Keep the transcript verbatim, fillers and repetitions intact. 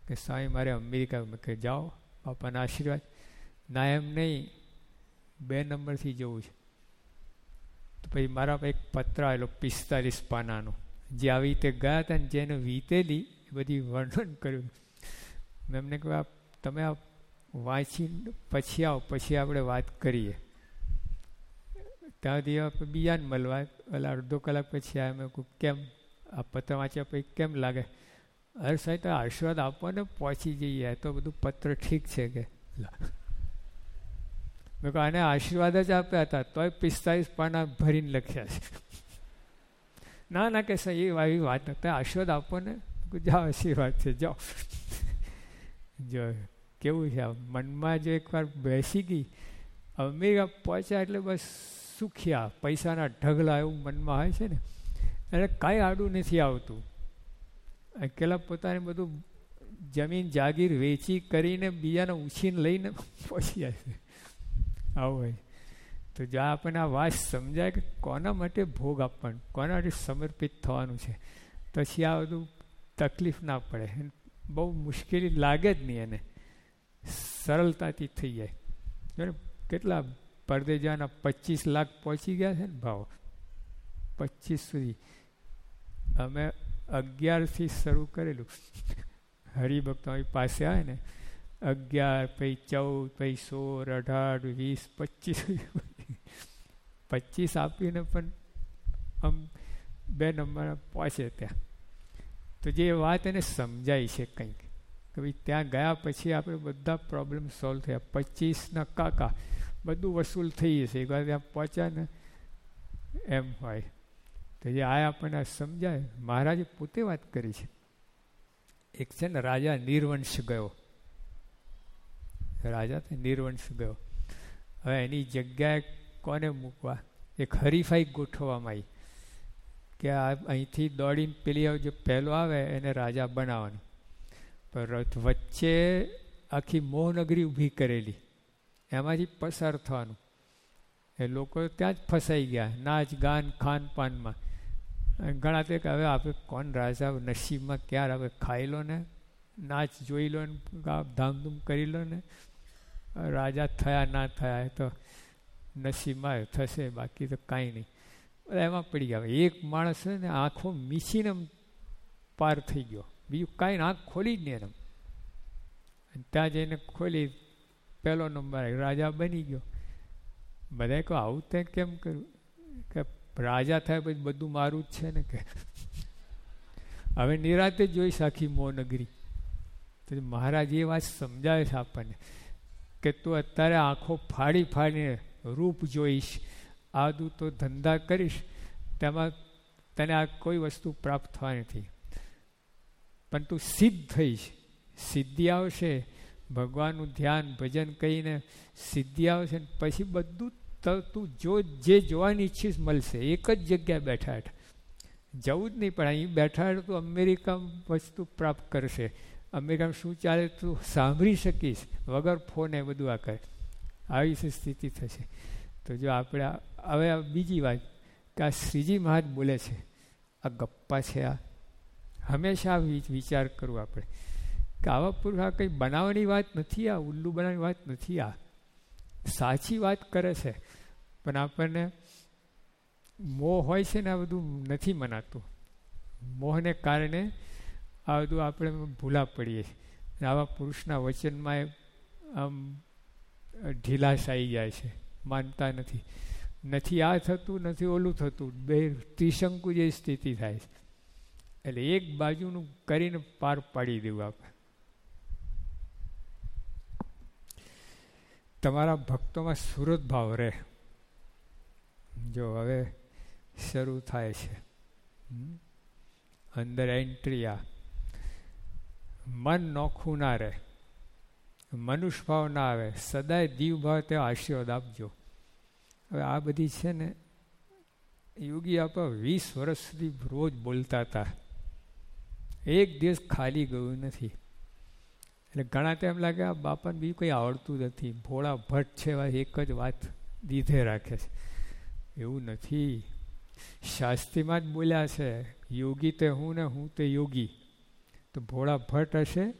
કે સ્વામી મારે અમેરિકા, મેં કે જાઓ બાપાના આશીર્વાદ. ના એમ નહીં, બે નંબરથી જવું છે. તો પછી મારા એક પત્ર આવેલો પિસ્તાલીસ પાનાનો, જે આવી રીતે ગયા હતા ને જેને વીતેલી એ બધી વર્ણન કર્યું. મેં એમને કહ્યું તમે આ વાંચી પછી આવો, પછી આપણે વાત કરીએ. ત્યાંથી આપણે બીજાને મળવા એટલે અડધો કલાક પછી આવ્યા. મેં કહું કેમ આ પત્ર વાંચ્યા પછી કેમ લાગે? અરે સાહેબ તો આશીર્વાદ આપો ને પહોંચી જઈએ, તો બધું પત્ર ઠીક છે કે. મેં કહું આને આશીર્વાદ જ આપ્યા હતા તોય પિસ્તાલીસ પાના ભરીને લખ્યા છે. ના ના કે સર એ આવી વાત નથી, આશીર્વાદ આપો ને. જાઓ આશીર્વાદ છે જાઓ. જો કેવું છે મનમાં જો એકવાર બેસી ગઈ, અમેરિકા પહોંચ્યા એટલે બસ સુખ્યા, પૈસાના ઢગલા એવું મનમાં હોય છે ને, એટલે કાંઈ આડું નથી આવતું. અકેલા પોતાને બધું જમીન જાગીર વેચી કરીને બીજાને ઉછીને લઈને પહોંચી જાય છે. આવું હોય તો જો આપણને આ વાત સમજાય કે કોના માટે ભોગ આપવાનું, કોના માટે સમર્પિત થવાનું છે, પછી આ બધું તકલીફ ના પડે, બહુ મુશ્કેલી લાગે જ નહીં, એને સરળતાથી થઈ જાય. કેટલા પરદેજાના પચીસ લાખ પહોંચી ગયા છે ને ભાવ, પચીસ સુધી. અમે અગિયારથી શરૂ કરેલું, હરિભક્તો અમારી પાસે આવે ને, અગિયાર પછી ચૌદ પછી સોળ અઢાર વીસ પચીસ પચીસ આપીને પણ આમ બે નંબર પહોંચે ત્યાં. તો જે વાત એને સમજાય છે કંઈક કે ભાઈ ત્યાં ગયા પછી આપણે બધા પ્રોબ્લેમ સોલ્વ થયા, પચીસના કાકા બધું વસૂલ થઈ જશે એકવાર ત્યાં પહોંચ્યા ને એમ હોય. તો જે આ આપણને સમજાય, મહારાજે પોતે વાત કરી છે. એક છે ને રાજા નિર્વંશ ગયો, રાજા તો નિર્વંશ ગયો. હવે એની જગ્યાએ કોને મૂકવા, એક હરીફાઈ ગોઠવવામાં આવી કે આ અહીંથી દોડીને પેલી જે પહેલો આવે એને રાજા બનાવવાનો. પણ વચ્ચે આખી મોહનગરી ઊભી કરેલી, એમાંથી પસાર થવાનું. એ લોકો ત્યાં જ ફસાઈ ગયા નાચ ગાન ખાન પાનમાં. ઘણા તે કે હવે આપણે કોણ રાજા, નસીબમાં ક્યારે હવે ખાઈ લો ને, નાચ જોઈ લો ને, ધામધૂમ કરી લો ને, રાજા થયા ના થયા એ તો નસીબમાં થશે, બાકી તો કાંઈ નહીં. એમાં પડી ગયા. એક માણસ ને આંખો મીચીને પાર થઈ ગયો, બીજું કાંઈ આંખ ખોલી જ નહીં એને. ત્યાં જઈને ખોલી, પહેલો નંબર રાજા બની ગયો. બધાએ કહો આવું તે કેમ કર્યું? કે રાજા થાય પછી બધું મારું જ છે ને, કે હવે નિરાતે જોઈશ આખી મોહનગરી. તો મહારાજ એ વાત સમજાવે છે આપણને કે તું અત્યારે આંખો ફાડી ફાડીને રૂપ જોઈશ, આદું તો ધંધા કરીશ, તેમાં તને આ કોઈ વસ્તુ પ્રાપ્ત થવાની નથી. પણ તું સિદ્ધ થઈશ, સિદ્ધિ આવશે, ભગવાનનું ધ્યાન ભજન કહીને સિદ્ધિ આવશે ને પછી બધું તું જો જે જોવાની ઈચ્છીશ મળશે. એક જ જગ્યાએ બેઠા હેઠ જવું જ નહીં પડે. અહીં બેઠા હેઠ તું અમેરિકા વસ્તુ પ્રાપ્ત કરશે, અમેરિકામાં શું ચાલે તું સાંભળી શકીશ વગર ફોન એ બધું આ કરે. આવી સ્થિતિ થશે. તો જો આપણે હવે બીજી વાત કે આ શ્રીજી મહારાજ બોલે છે આ ગપ્પા છે, આ હંમેશા વિચાર કરવો આપણે કે આવા પુરુષ આ કંઈ બનાવવાની વાત નથી, આ ઉલ્લુ બનાવવાની વાત નથી, આ સાચી વાત કરે છે. પણ આપણને મોહ હોય છે ને આ બધું નથી મનાતું. મોહને કારણે આ બધું આપણે ભૂલા પડીએ છીએ. આવા પુરુષના વચનમાં આમ ઢીલાશ આવી જાય છે, માનતા નથી. નથી આ થતું, નથી ઓલું થતું, બે ત્રિશંકુ જે સ્થિતિ થાય છે. એટલે એક બાજુનું કરીને પાર પાડી દેવું આપણે. તમારા ભક્તોમાં સુરત ભાવ રહે. જો હવે શરૂ થાય છે અંદર એન્ટ્રી, આ મન નોખું ના રહે, મનુષ્ય ભાવ ના આવે, સદાય દીવ ભાવ તે આશીર્વાદ આપજો. હવે આ બધી છે ને યોગી આપા વીસ વર્ષ સુધી રોજ બોલતા હતા, એક દિવસ ખાલી ગયું નથી. એટલે ઘણા તો એમ લાગે આ બાપાને બીજું કંઈ આવડતું નથી, ભોળા ભટ્ટ છે, એક જ વાત દીધે રાખે છે. એવું નથી. શાસ્ત્રીમાં જ બોલ્યા છે યોગી તે હું ને હું તે યોગી. તો ભોળા ભટ્ટ હશે